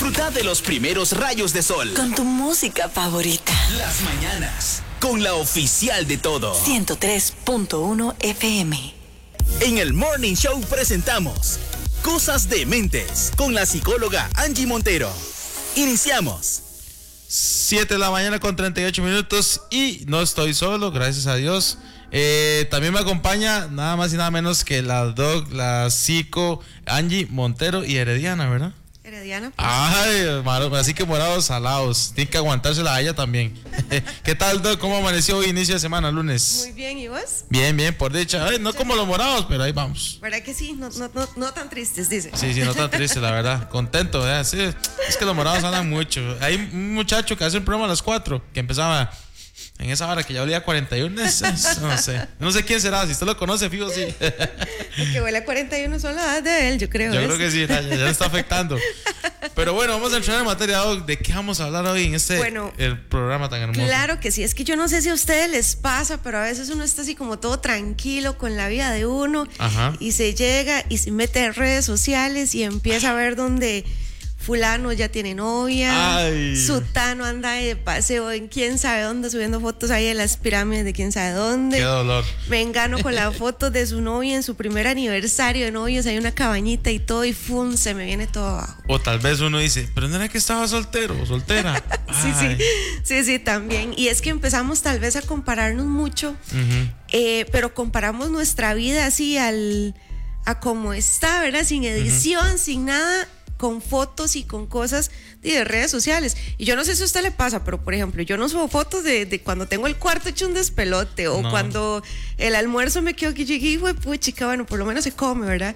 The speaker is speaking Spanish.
Disfruta de los primeros rayos de sol. Con tu música favorita. Las mañanas, con la oficial de todo. 103.1 FM. En el Morning Show presentamos Cosas de Mentes con la psicóloga Angie Montero. Iniciamos. 7 de la mañana con 38 minutos y no estoy solo, gracias a Dios. También me acompaña nada más y nada menos que la psico Angie Montero y Herediana, ¿verdad? Herediana. Pues. Ay, así que morados salados. Tiene que aguantársela a ella también. ¿Qué tal, Doc? ¿Cómo amaneció hoy, inicio de semana, lunes? Muy bien, ¿y vos? Bien, por dicha. No como los morados, pero ahí vamos. ¿Verdad que sí? No tan tristes, dice. Sí, no tan triste, la verdad. Contento, ¿verdad? Sí, es que los morados andan mucho. Hay un muchacho que hace el programa a las 4, que empezaba en esa hora que ya olía 41. No sé quién será, si usted lo conoce, fijo, sí. El que huele a 41 son la edad de él, yo creo. Yo creo que sí, ya le está afectando. Pero bueno, vamos a entrar en materia, Doc. ¿De qué vamos a hablar hoy en el programa tan hermoso? Claro que sí, es que yo no sé si a ustedes les pasa, pero a veces uno está así como todo tranquilo con la vida de uno. Ajá. Y se llega y se mete en redes sociales y empieza a ver dónde fulano ya tiene novia. Ay. Sutano anda de paseo en quién sabe dónde, subiendo fotos ahí en las pirámides de quién sabe dónde. Qué dolor. Vengano con la foto de su novia en su primer aniversario de novios, hay una cabañita y todo, y ¡fum! Se me viene todo abajo. O tal vez uno dice, pero no era que estaba soltero o soltera. Sí, también. Y es que empezamos tal vez a compararnos mucho, pero comparamos nuestra vida así a como está, ¿verdad? Sin edición, sin nada, con fotos y con cosas de redes sociales. Y yo no sé si a usted le pasa, pero por ejemplo, yo no subo fotos de cuando tengo el cuarto hecho un despelote o cuando el almuerzo me quedo que llegué y fue, chica, bueno, por lo menos se come, ¿verdad?